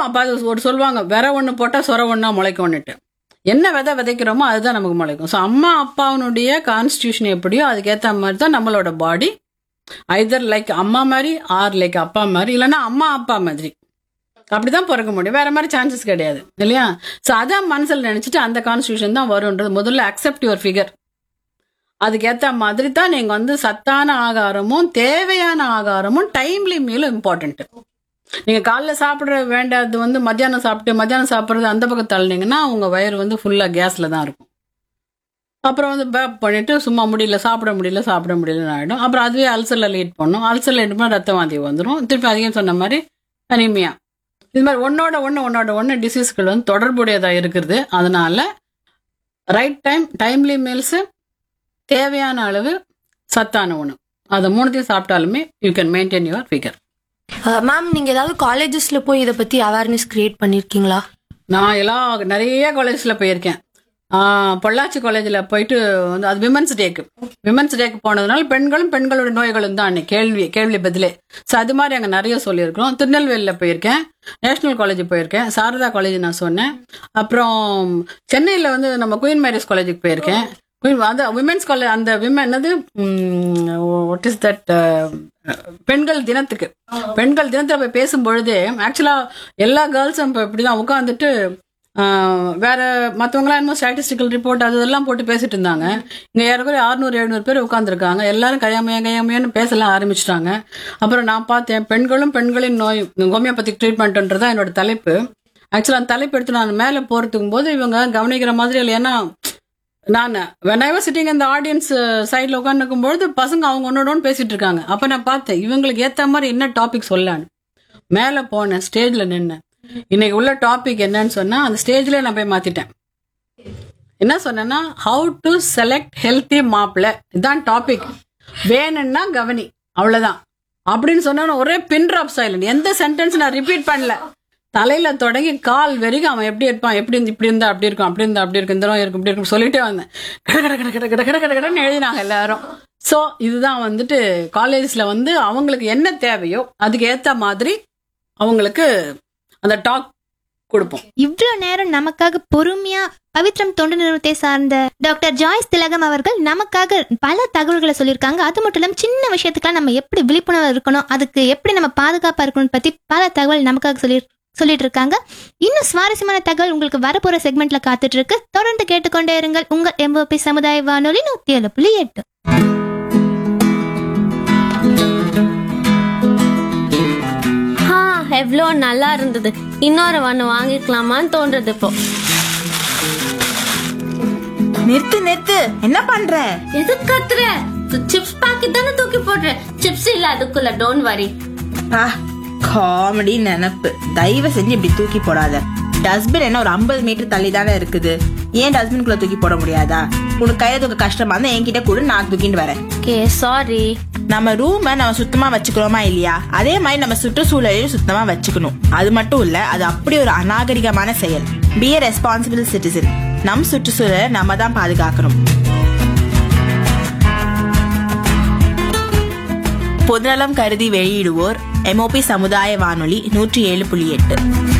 அப்போ அது ஒரு சொல்லுவாங்க, விதை ஒன்று போட்டால் சொர ஒன்றா முளைக்கும்னுட்டு. என்ன விதை விதைக்கிறோமோ அதுதான் நமக்கு முளைக்கும். ஸோ அம்மா அப்பாவுடைய கான்ஸ்டியூஷன் எப்படியோ அதுக்கேற்ற மாதிரி தான் நம்மளோட பாடி. ஐதர் லைக் அம்மா மாதிரி ஆர் லைக் அப்பா மாதிரி, இல்லைன்னா அம்மா அப்பா மாதிரி. அப்படிதான் பிறக்க முடியும், வேற மாதிரி சான்சஸ் கிடையாது இல்லையா? ஸோ அதான் மனசில் நினைச்சிட்டு அந்த கான்ஸ்டியூஷன் தான் வரும்ன்றது. முதல்ல அக்செப்ட் யுவர் ஃபிகர். அதுக்கேற்ற மாதிரி தான் நீங்கள் வந்து சத்தான ஆகாரமும் தேவையான ஆகாரமும் டைம்லி மீலும் இம்பார்ட்டன்ட்டு. நீங்கள் காலைல சாப்பிட்ற வேண்டாது வந்து மத்தியானம் சாப்பிட்றது அந்த பக்கம் தள்ளினீங்கன்னா உங்கள் வயிறு வந்து ஃபுல்லாக கேஸில் தான் இருக்கும். அப்புறம் வந்து பேப் பண்ணிவிட்டு சும்மா சாப்பிட முடியலன்னு ஆகிடும். அப்புறம் அதுவே அல்சரில் லீட் பண்ணும். அல்சரில் லீட் பண்ணால் ரத்த வாந்தி வந்துடும். திருப்பி அதிகம் சொன்ன மாதிரி அனிமியா. இது மாதிரி ஒன்னோட ஒன்று டிசீஸ்கள் வந்து தொடர்புடையதாக இருக்கிறது. அதனால டைம்லி மீல்ஸு, தேவையான அளவு சத்தான உணவு, அதை 3 சாப்பிட்டாலுமே you can maintain your figure. Ma'am, நீங்க ஏதாவது காலேஜஸ்ல போய் இதை பத்தி அவேர்னஸ் கிரியேட் பண்ணிருக்கீங்களா? நான் நிறைய காலேஜஸ்ல போயிருக்கேன். பொள்ளாச்சி காலேஜில் போயிட்டு வந்து அது விமன்ஸ் டேக்கு போனதுனால பெண்களோட நோய்களும் தான் அன்னைக்கு கேள்வி பதிலே. ஸோ அது மாதிரி அங்கே நிறைய சொல்லியிருக்கிறோம். திருநெல்வேலியில் போயிருக்கேன், நேஷனல் காலேஜ் போயிருக்கேன், சாரதா காலேஜ் நான் சொன்னேன். அப்புறம் சென்னையில் வந்து நம்ம குயின் மேரிஸ் காலேஜுக்கு போயிருக்கேன். அந்த விமென்ஸ் காலேஜ், அந்த என்னது வாட் இஸ் தட், பெண்கள் தினத்துல போய் பேசும்பொழுதே ஆக்சுவலா எல்லா கேர்ள்ஸும் இப்போ இப்படிதான் உட்காந்துட்டு வேற மற்றவங்களாம் என்னமோ ஸ்டாட்டிஸ்டிக்கல் ரிப்போர்ட் அதெல்லாம் போட்டு பேசிட்டு இருந்தாங்க. இங்க ஏறக்குறைய 600-700 பேர் உட்காந்துருக்காங்க. எல்லாரும் கையாமையான்னு பேசலாம் ஆரம்பிச்சிட்டாங்க. அப்புறம் நான் பார்த்தேன், பெண்களின் நோய் ஹோமியோபதிக் ட்ரீட்மெண்ட்ன்றதான் என்னோட தலைப்பு. ஆக்சுவலா அந்த தலைப்பு எடுத்து நான் மேலே போறதுக்கும் போது இவங்க கவனிக்கிற மாதிரி இல்லை. ஏன்னா நான் when I was sitting in the audience சைடில் உட்காந்துருக்கும் பொழுது பசங்க அவங்க ஒன்னோட பேசிட்டு இருக்காங்க. அப்போ நான் பார்த்தேன் இவங்களுக்கு ஏற்ற மாதிரி என்ன டாபிக் சொல்லலான்னு மேலே போனேன், ஸ்டேஜில் நின்னேன். இன்னைக்கு உள்ள டாபிக் என்னன்னு சொன்னா அந்த ஸ்டேஜ்லேயே நான் போய் மாத்திட்டேன். என்ன சொன்னேன்னா, ஹவு டு செலக்ட் ஹெல்த்தி மாப்பிள்ளை, இதுதான் டாபிக். வேணும்னா கவனி, அவ்வளவுதான் அப்படின்னு சொன்னா ஒரே பின் ட்ராப் சைலண்ட். எந்த சென்டென்ஸ் நான் ரிப்பீட் பண்ணல. தலையில தொடங்கி கால் வரைக்கும் அவன் எப்படி இருப்பான், இப்படி இருந்தா அப்படி இருக்கும், அப்படி இருந்தா அப்படி இருக்கும், இந்த நோய் இருக்கும், இப்படி இருக்கும் சொல்லிட்டே வந்தேன். கடன்னு எழுதினாங்க எல்லாரும். ஸோ இதுதான் வந்துட்டு காலேஜ்ல வந்து அவங்களுக்கு என்ன தேவையோ அதுக்கு ஏத்த மாதிரி அவங்களுக்கு அந்த டாக் கொடுப்போம். இவ்வளவு நேரம் நமக்காக பொறுமையா பவித்ரம் தொண்டு நிறுவனத்தை சார்ந்த டாக்டர் ஜாய்ஸ் திலகம் அவர்கள் நமக்காக பல தகவல்களை சொல்லியிருக்காங்க. அது மட்டும் இல்லாம சின்ன விஷயத்துக்கெல்லாம் நம்ம எப்படி விழிப்புணர்வு இருக்கணும், அதுக்கு எப்படி நம்ம பாதுகாப்பா இருக்கணும் பத்தி பல தகவல் நமக்காக சொல்லிட்டு இருக்காங்க. இன்னும் சுவாரஸ்யமான தகவல் உங்களுக்கு வரப்போற செக்மெண்ட்ல காத்துட்டு இருக்கு. தொடர்ந்து கேட்டுக்கொண்டே இருங்கள். உங்கள் MOP சமுதாய வானொலி 107.8. எவ்வளோ நல்லா இருந்தது. இன்னொரு ஒன்று வாங்கிக்கலாமான்னு தோன்றது இப்போ. நிறுத்து, என்ன பண்ற? எது கத்துற? சிப்ஸ் பாக்கெட் தானே தூக்கி போடுற. சிப்ஸ் இல்ல அதுக்குள்ள, டோன்ட் வரி. காமெடி நினப்பு. தயவு செஞ்சு இப்படி தூக்கி போடாத. டஸ்ட்பின் என்ன ஒரு 50 மீட்டர் தள்ளி தானே இருக்குது. ஏன் டஸ்ட்பின்குள்ள தூக்கி போட முடியாதா? உனக்கு கையை தூக்க கஷ்டமா இருந்தா என்கிட்ட கூட, நான் தூக்கிட்டு வரேன். சாரி. நம்ம ரூமை நம்ம சுத்தமா வச்சுக்கிறோமா இல்லையா, அதே மாதிரி நம்ம சுற்றுச்சூழலையும் சுத்தமா வச்சுக்கணும். அது மட்டும் இல்ல, அது அப்படி ஒரு அநாகரிகமான செயல். B a responsible citizen. நம் சுற்றுச்சூழலை நம்ம தான் பாதுகாக்கணும். பொதுநலம் கருதி வெளியிடுவோர் MOP சமுதாய வானொலி 107.8.